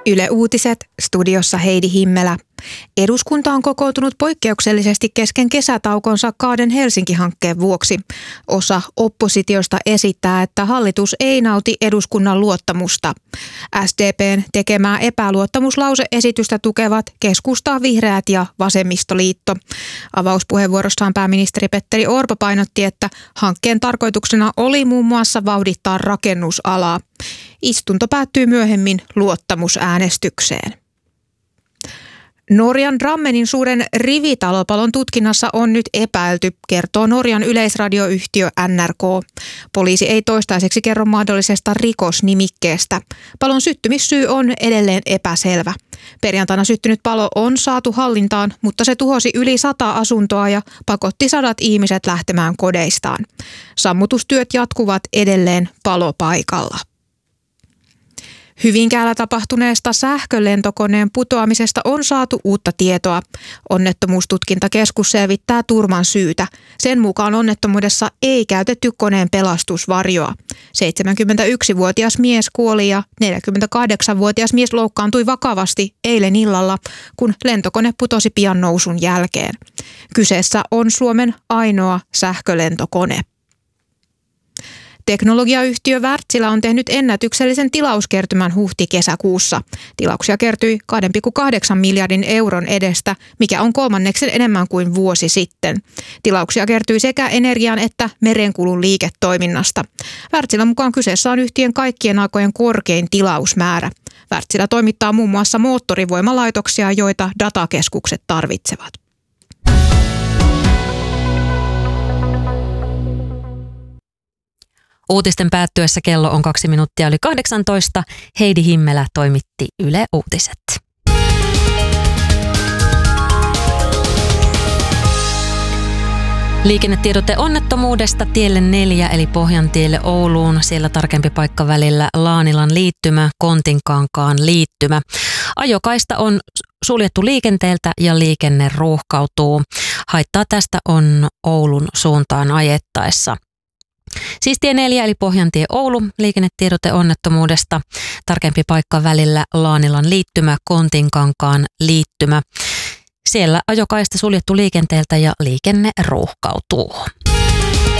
Yle Uutiset, studiossa Heidi Himmelä. Eduskunta on kokoutunut poikkeuksellisesti kesken kesätaukonsa Kaaden Helsinki-hankkeen vuoksi. Osa oppositiosta esittää, että hallitus ei nauti eduskunnan luottamusta. SDP:n tekemää epäluottamuslauseesitystä tukevat keskusta, vihreät ja vasemmistoliitto. Avauspuheenvuorossaan pääministeri Petteri Orpo painotti, että hankkeen tarkoituksena oli muun muassa vauhdittaa rakennusalaa. Istunto päättyy myöhemmin luottamusäänestykseen. Norjan Drammenin suuren rivitalopalon tutkinnassa on nyt epäilty, kertoo Norjan yleisradioyhtiö NRK. Poliisi ei toistaiseksi kerro mahdollisesta rikosnimikkeestä. Palon syttymissyy on edelleen epäselvä. Perjantaina syttynyt palo on saatu hallintaan, mutta se tuhosi yli 100 asuntoa ja pakotti 100 ihmiset lähtemään kodeistaan. Sammutustyöt jatkuvat edelleen palopaikalla. Hyvinkäällä tapahtuneesta sähkölentokoneen putoamisesta on saatu uutta tietoa. Onnettomuustutkintakeskus selvittää turman syytä. Sen mukaan onnettomuudessa ei käytetty koneen pelastusvarjoa. 71-vuotias mies kuoli ja 48-vuotias mies loukkaantui vakavasti eilen illalla, kun lentokone putosi pian nousun jälkeen. Kyseessä on Suomen ainoa sähkölentokone. Teknologiayhtiö Wärtsilä on tehnyt ennätyksellisen tilauskertymän huhti-kesäkuussa. Tilauksia kertyi 2,8 miljardin euron edestä, mikä on kolmanneksen enemmän kuin vuosi sitten. Tilauksia kertyi sekä energian että merenkulun liiketoiminnasta. Wärtsilän mukaan kyseessä on yhtiön kaikkien aikojen korkein tilausmäärä. Wärtsilä toimittaa muun muassa moottorivoimalaitoksia, joita datakeskukset tarvitsevat. Uutisten päättyessä kello on 2 minuuttia yli 18. Heidi Himmelä toimitti Yle Uutiset. Liikennetiedote onnettomuudesta tielle 4 eli Pohjantielle Ouluun. Siellä tarkempi paikka välillä Laanilan liittymä, Kontinkankaan liittymä. Ajokaista on suljettu liikenteeltä ja liikenne ruuhkautuu. Haittaa tästä on Oulun suuntaan ajettaessa. Siis tie 4 eli Pohjantie Oulu, liikennetiedote onnettomuudesta. Tarkempi paikka välillä Laanilan liittymä, Kontinkankaan liittymä. Siellä ajokaista suljettu liikenteeltä ja liikenne ruuhkautuu.